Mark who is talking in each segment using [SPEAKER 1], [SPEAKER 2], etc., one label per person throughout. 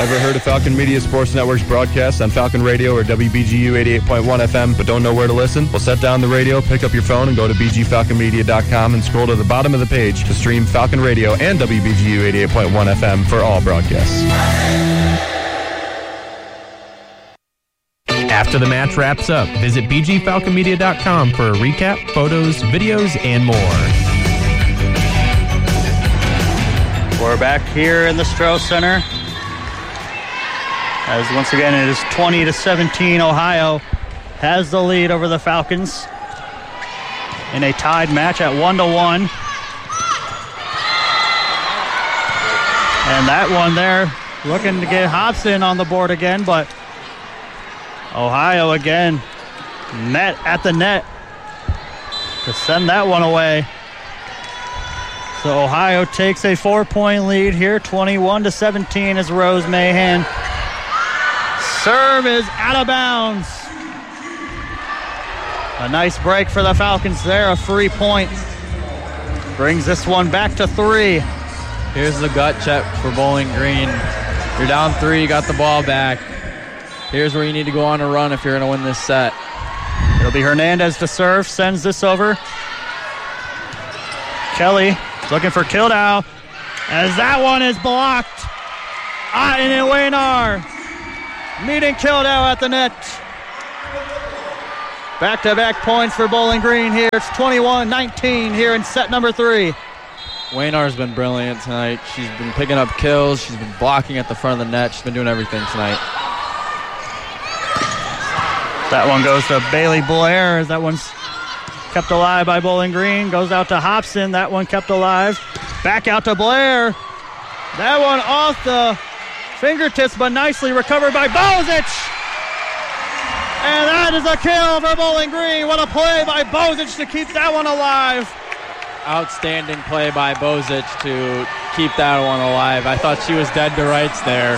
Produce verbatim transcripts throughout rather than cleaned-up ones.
[SPEAKER 1] Ever heard of Falcon Media Sports Network's broadcast on Falcon Radio or W B G U eighty-eight point one F M but don't know where to listen? Well, set down the radio, pick up your phone, and go to b g falcon media dot com and scroll to the bottom of the page to stream Falcon Radio and W B G U eighty-eight point one F M for all broadcasts.
[SPEAKER 2] After the match wraps up, visit b g falcon media dot com for a recap, photos, videos, and more.
[SPEAKER 3] We're back here in the Strauss Center. As once again it is twenty to seventeen. Ohio has the lead over the Falcons in a tied match at one to one. And that one there looking to get Hobson on the board again, but Ohio again met at the net to send that one away. So Ohio takes a four-point lead here, twenty-one to seventeen, as Rose Mahan serve is out of bounds. A nice break for the Falcons there, a free point. Brings this one back to three.
[SPEAKER 4] Here's the gut check for Bowling Green. You're down three, you got the ball back. Here's where you need to go on a run if you're going to win this set.
[SPEAKER 3] It'll be Hernandez to serve, sends this over. Kelly looking for Kildow, as that one is blocked. Otten and Waynar meeting Kildow at the net. Back-to-back points for Bowling Green here. It's twenty-one nineteen here in set number three.
[SPEAKER 4] Waynar's been brilliant tonight. She's been picking up kills. She's been blocking at the front of the net. She's been doing everything tonight.
[SPEAKER 3] That one goes to Bailey Blair, as that one's kept alive by Bowling Green. Goes out to Hobson. That one kept alive. Back out to Blair. That one off the fingertips, but nicely recovered by Bozic. And that is a kill for Bowling Green. What a play by Bozic to keep that one alive.
[SPEAKER 4] Outstanding play by Bozic to keep that one alive. I thought she was dead to rights there.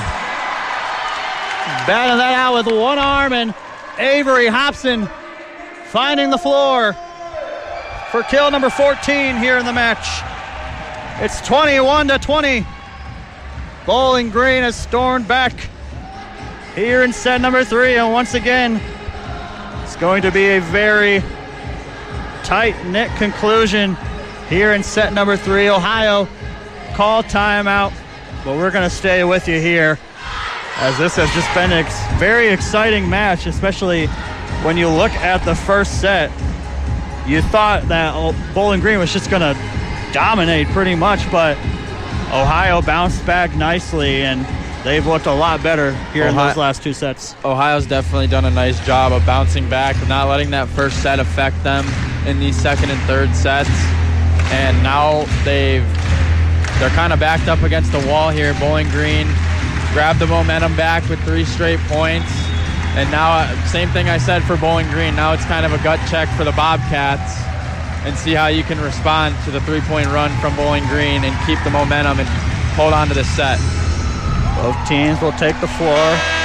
[SPEAKER 3] Batting that out with one arm, and Avery Hobson finding the floor for kill number fourteen here in the match. It's twenty-one to twenty. Bowling Green has stormed back here in set number three, and once again, it's going to be a very tight-knit conclusion here in set number three. Ohio call timeout, but we're going to stay with you here, as this has just been a ex- very exciting match, especially when you look at the first set. You thought that Bowling Green was just going to dominate pretty much, but Ohio bounced back nicely, and they've looked a lot better here Ohio, in those last two sets.
[SPEAKER 4] Ohio's definitely done a nice job of bouncing back, not letting that first set affect them in these second and third sets. And now they've, they're kind of backed up against the wall here. Bowling Green grabbed the momentum back with three straight points. And now, same thing I said for Bowling Green. Now it's kind of a gut check for the Bobcats, and see how you can respond to the three-point run from Bowling Green and keep the momentum and hold on to this set.
[SPEAKER 3] Both teams will take the floor.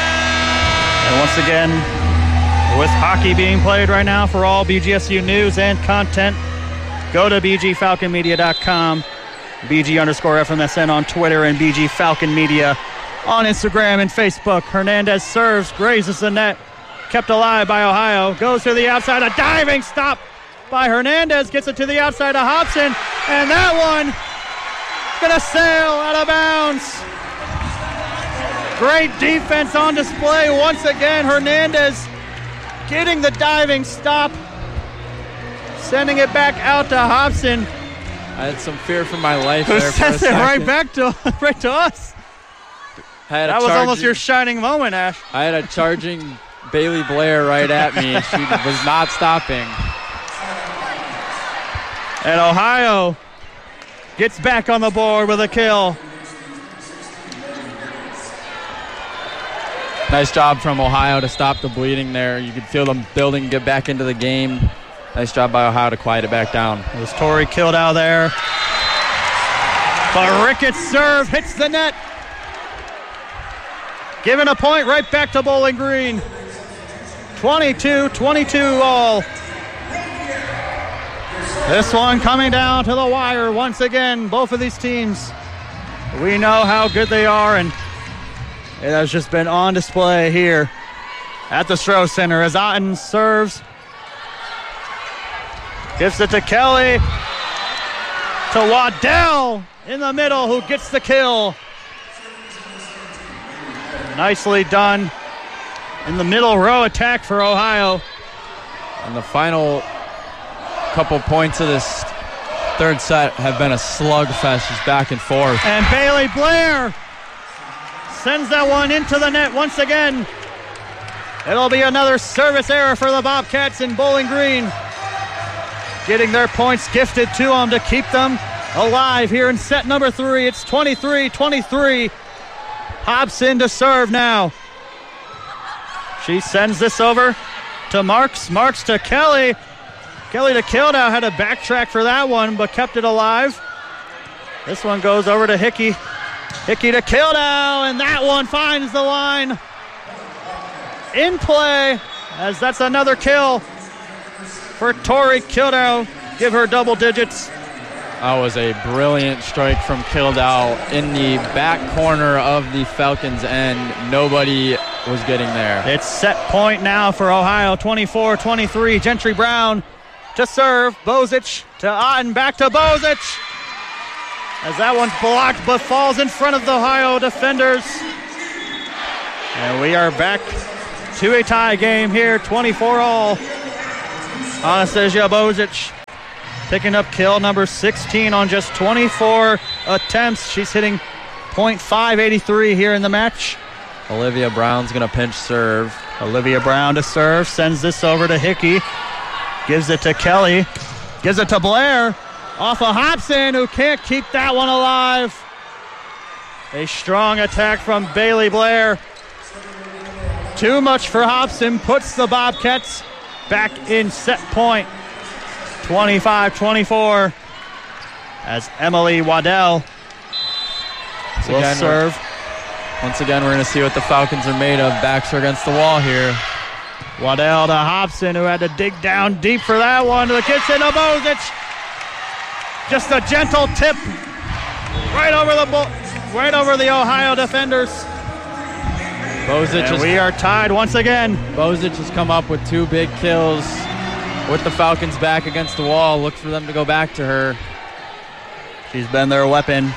[SPEAKER 3] And once again, with hockey being played right now, for all B G S U news and content, go to b g falcon media dot com, B G underscore F M S N on Twitter, and B G Falcon Media on Instagram and Facebook. Hernandez serves, grazes the net, kept alive by Ohio, goes to the outside, a diving stop by Hernandez, gets it to the outside of Hobson, and that one is going to sail out of bounds. Great defense on display once again. Hernandez getting the diving stop, sending it back out to Hobson.
[SPEAKER 4] I had some fear for my life
[SPEAKER 3] Who
[SPEAKER 4] there.
[SPEAKER 3] sends it right back to right to us.
[SPEAKER 4] That
[SPEAKER 3] was
[SPEAKER 4] charging,
[SPEAKER 3] almost your shining moment, Ash.
[SPEAKER 4] I had a charging Bailey Blair right at me, and she was not stopping.
[SPEAKER 3] And Ohio gets back on the board with a kill.
[SPEAKER 4] Nice job from Ohio to stop the bleeding there. You could feel them building, get back into the game. Nice job by Ohio to quiet it back down.
[SPEAKER 3] It was Tori Kildow there. But Ricketts' serve hits the net. Giving a point right back to Bowling Green. twenty-two twenty-two all. This one coming down to the wire once again. Both of these teams, we know how good they are, and It has just been on display here at the Stroh Center as Otten serves. Gives it to Kelly. To Waddell in the middle, who gets the kill. Nicely done in the middle row attack for Ohio.
[SPEAKER 4] And the final couple points of this third set have been a slugfest, just back and forth.
[SPEAKER 3] And Bailey Blair sends that one into the net once again. It'll be another service error for the Bobcats in Bowling Green, getting their points gifted to them to keep them alive here in set number three. It's twenty-three twenty-three. Hobson to serve now. She sends this over to Marks. Marks to Kelly. Kelly to Kildow, had to backtrack for that one, but kept it alive. This one goes over to Hickey. Hickey to Kildow, and that one finds the line. In play, as that's another kill for Tori Kildow. Give her double digits.
[SPEAKER 4] That was a brilliant strike from Kildow in the back corner of the Falcons, and nobody was getting there.
[SPEAKER 3] It's set point now for Ohio, twenty-four twenty-three. Gentry Brown to serve. Bozic to Otten, back to Bozic. As that one's blocked but falls in front of the Ohio defenders. And we are back to a tie game here, twenty-four all. Anastasia Bozic picking up kill number sixteen on just twenty-four attempts. She's hitting point five eight three here in the match.
[SPEAKER 4] Olivia Brown's going to pinch serve.
[SPEAKER 3] Olivia Brown to serve, sends this over to Hickey. Gives it to Kelly. Gives it to Blair. Off of Hobson, who can't keep that one alive. A strong attack from Bailey Blair. Too much for Hobson. Puts the Bobcats back in set point. twenty-five twenty-four. As Emily Waddell will
[SPEAKER 4] again,
[SPEAKER 3] serve.
[SPEAKER 4] Once again, we're going to see what the Falcons are made of. Backs are against the wall here.
[SPEAKER 3] Waddell to Hobson, who had to dig down deep for that one. To the Kitson to Bozic. Just a gentle tip right over the right over the Ohio defenders.
[SPEAKER 4] Bozic
[SPEAKER 3] and
[SPEAKER 4] is,
[SPEAKER 3] we are tied once again.
[SPEAKER 4] Bozic has come up with two big kills with the Falcons back against the wall. Look for them to go back to her.
[SPEAKER 3] She's been their weapon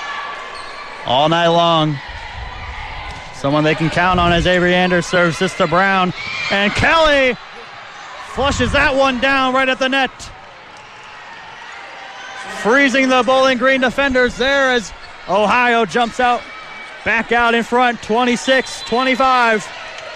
[SPEAKER 3] all night long. Someone they can count on as Avery Anders serves this to Brown. And Kelly flushes that one down right at the net. Freezing the Bowling Green defenders there as Ohio jumps out, back out in front, twenty-six twenty-five.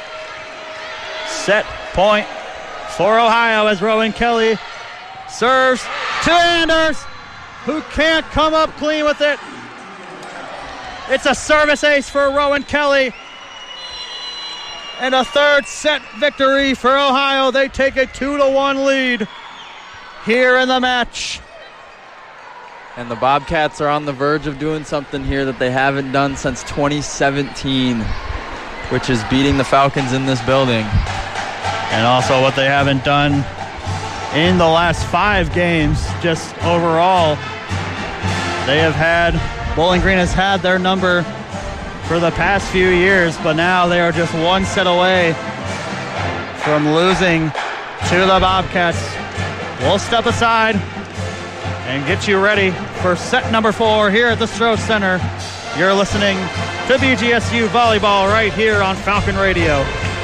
[SPEAKER 3] Set point for Ohio as Rowan Kelly serves to Anders, who can't come up clean with it. It's a service ace for Rowan Kelly. And a third set victory for Ohio. They take a two to one lead here in the match.
[SPEAKER 4] And the Bobcats are on the verge of doing something here that they haven't done since twenty seventeen, which is beating the Falcons in this building.
[SPEAKER 3] And also what they haven't done in the last five games, just overall. They have had, Bowling Green has had their number for the past few years, but now they are just one set away from losing to the Bobcats. We'll step aside and get you ready for set number four here at the Stroh Center. You're listening to B G S U Volleyball right here on Falcon Radio.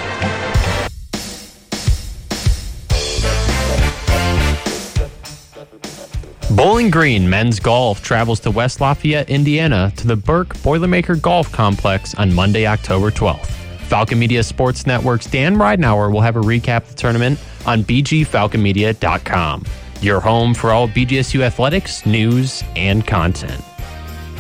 [SPEAKER 2] Bowling Green men's golf travels to West Lafayette, Indiana to the Burke Boilermaker Golf Complex on Monday, October twelfth. Falcon Media Sports Network's Dan Ridenauer will have a recap of the tournament on b g falcon media dot com. Your home for all B G S U athletics, news, and content.